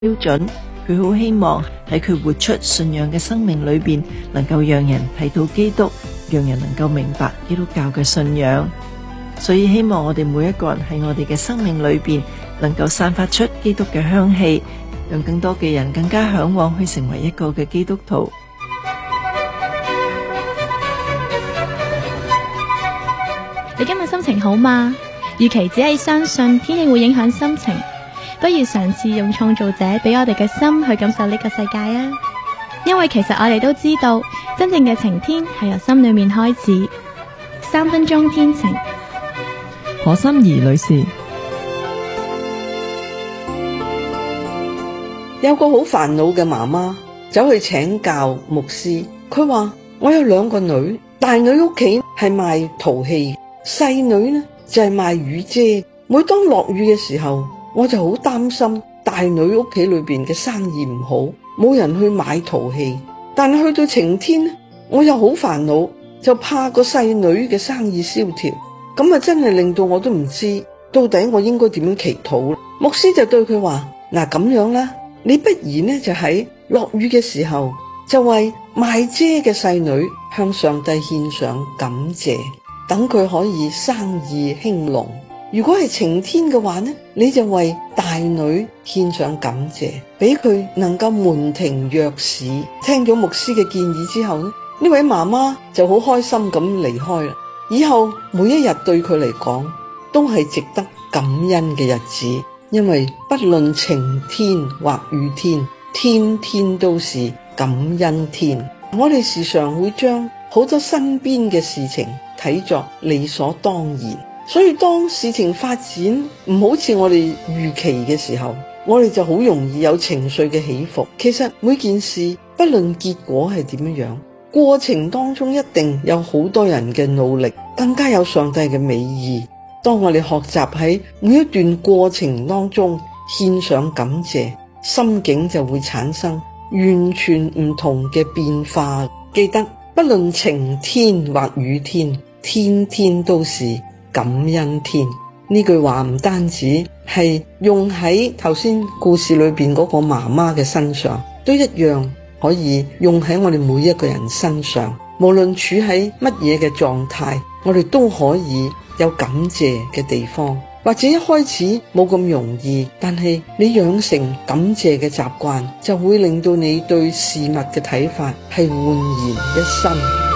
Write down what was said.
標準，佢好希望喺佢活出信仰嘅生命裏邊，能夠讓人睇到基督，讓人能夠明白基督教嘅信仰。所以希望我哋每一個人喺我哋嘅生命裏邊，能夠散發出基督嘅香氣，讓更多嘅人更加向往去成為一個嘅基督徒。 你今日心情好嗎？與其只係相信天氣會影響心情，不如嘗試用創造者俾我哋嘅心去感受呢個世界啊！因為其實我哋都知道，真正嘅晴天係由心裏面開始。3分鐘天晴， 何心怡女士。 有個好煩惱嘅媽媽走去請教牧師，佢話我有2個女，大女屋企係賣陶器，細女呢就係賣雨遮。每當落雨嘅時候，我就好擔心大女屋企裏邊嘅生意唔好，冇人去買陶器。但係去到晴天呢，我又好煩惱，就怕個細女嘅生意蕭條。咁啊真係令到我都唔知到底我應該點樣祈禱。牧師就對佢話，嗱，咁樣啦，你不如呢就喺落雨嘅時候，就為賣遮嘅細女向上帝獻上感謝，等佢可以生意興隆。如果係晴天嘅話呢，你就為大女獻上感謝，俾佢能夠門庭若市。聽咗牧師嘅建議之後呢，呢位媽媽就好開心咁離開啦。以後每一日對佢嚟講都係值得感恩嘅日子，因為不論晴天或雨天，天天都是感恩天。我哋時常會將好多身邊嘅事情睇作理所當然，所以當事情發展唔好似我哋預期嘅時候，我哋就好容易有情緒嘅起伏。其實每件事不論結果係點樣，過程當中一定有好多人嘅努力，更加有上帝嘅美意。當我哋學習喺每一段過程當中獻上感謝，心境就會產生完全唔同嘅變化。記得不論晴天或雨天，天天都是感恩天。呢句話唔單止係用喺頭先故事裏邊嗰個媽媽嘅身上，都一樣可以用喺我哋每一個人身上。無論處喺乜嘢嘅狀態，我哋都可以有感謝嘅地方。或者一開始冇咁容易，但係你養成感謝嘅習慣，就會令到你對事物嘅睇法係煥然一新。